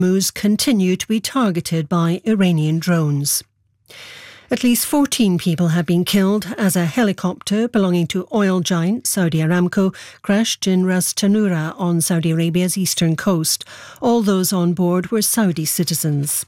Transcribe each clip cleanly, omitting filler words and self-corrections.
Hormuz continue to be targeted by Iranian drones. At least 14 people have been killed as a helicopter belonging to oil giant Saudi Aramco crashed in Ras Tanura on Saudi Arabia's eastern coast. All those on board were Saudi citizens.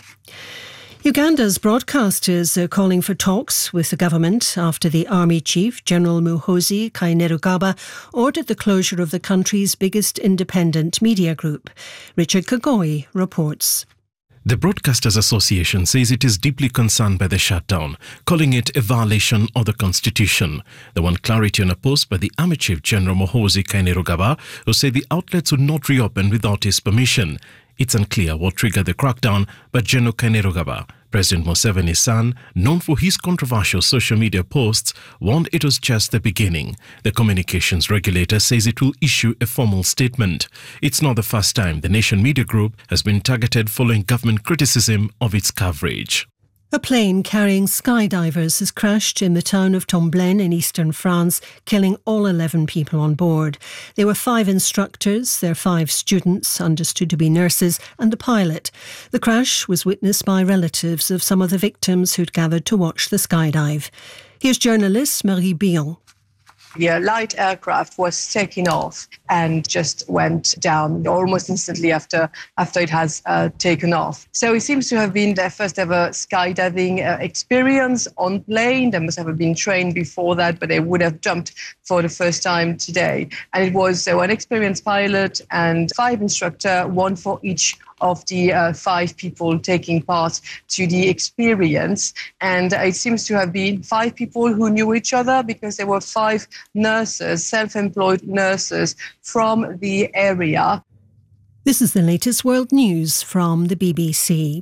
Uganda's broadcasters are calling for talks with the government after the army chief, General Muhoozi Kainerugaba, ordered the closure of the country's biggest independent media group. Richard Kagoi reports. The Broadcasters Association says it is deeply concerned by the shutdown, calling it a violation of the constitution. They want clarity on a post by the Army Chief General Muhoozi Kainerugaba, who said the outlets would not reopen without his permission. It's unclear what triggered the crackdown by General Kainerugaba. President Museveni's son, known for his controversial social media posts, warned it was just the beginning. The communications regulator says it will issue a formal statement. It's not the first time the Nation Media Group has been targeted following government criticism of its coverage. A plane carrying skydivers has crashed in the town of Tomblaine in eastern France, killing all 11 people on board. There were 5 instructors, their 5 students, understood to be nurses, and the pilot. The crash was witnessed by relatives of some of the victims who'd gathered to watch the skydive. Here's journalist Marie Billon. The light aircraft was taking off and just went down almost instantly after it has taken off. So it seems to have been their first ever skydiving experience on plane. They must have been trained before that, but they would have jumped for the first time today. And it was one experienced pilot and 5 instructors, 1 for each of the 5 people taking part to the experience. And it seems to have been 5 people who knew each other because there were 5 nurses, self-employed nurses from the area. This is the latest world news from the BBC.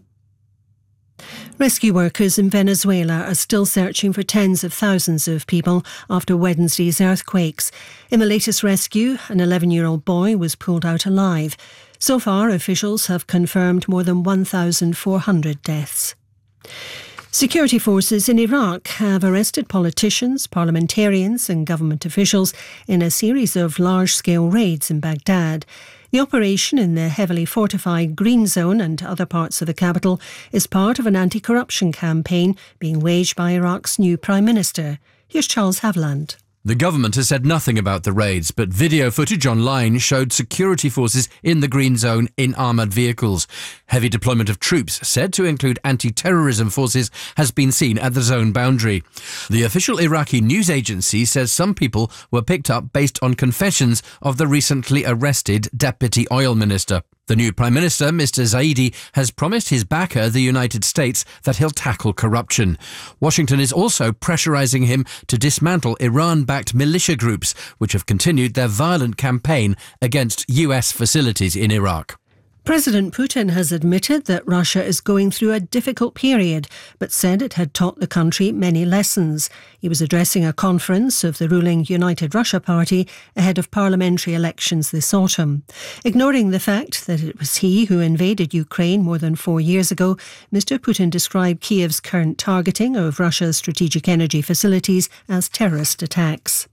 Rescue workers in Venezuela are still searching for tens of thousands of people after Wednesday's earthquakes. In the latest rescue, an 11-year-old boy was pulled out alive. So far, officials have confirmed more than 1,400 deaths. Security forces in Iraq have arrested politicians, parliamentarians and government officials in a series of large-scale raids in Baghdad. The operation in the heavily fortified Green Zone and other parts of the capital is part of an anti-corruption campaign being waged by Iraq's new Prime Minister. Here's Charles Haviland. The government has said nothing about the raids, but video footage online showed security forces in the Green Zone in armoured vehicles. Heavy deployment of troops, said to include anti-terrorism forces, has been seen at the zone boundary. The official Iraqi news agency says some people were picked up based on confessions of the recently arrested deputy oil minister. The new Prime Minister, Mr. Zaidi, has promised his backer, the United States, that he'll tackle corruption. Washington is also pressurising him to dismantle Iran-backed militia groups, which have continued their violent campaign against US facilities in Iraq. President Putin has admitted that Russia is going through a difficult period, but said it had taught the country many lessons. He was addressing a conference of the ruling United Russia Party ahead of parliamentary elections this autumn. Ignoring the fact that it was he who invaded Ukraine more than 4 years ago, Mr. Putin described Kiev's current targeting of Russia's strategic energy facilities as terrorist attacks.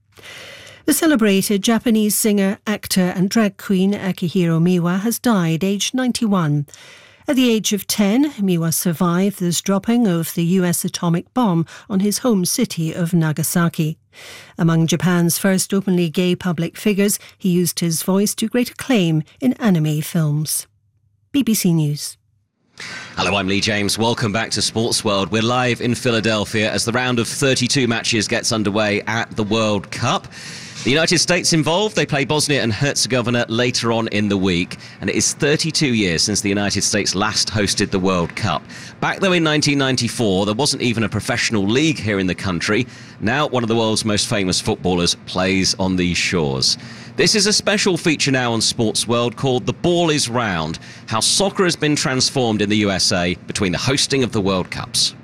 The celebrated Japanese singer, actor and drag queen Akihiro Miwa has died, aged 91. At the age of 10, Miwa survived the dropping of the US atomic bomb on his home city of Nagasaki. Among Japan's first openly gay public figures, he used his voice to great acclaim in anime films. BBC News. Hello, I'm Lee James. Welcome back to Sports World. We're live in Philadelphia as the round of 32 matches gets underway at the World Cup. The United States involved. They play Bosnia and Herzegovina later on in the week. And it is 32 years since the United States last hosted the World Cup. Back though in 1994, there wasn't even a professional league here in the country. Now one of the world's most famous footballers plays on these shores. This is a special feature now on Sports World called The Ball is Round, how soccer has been transformed in the USA between the hosting of the World Cups.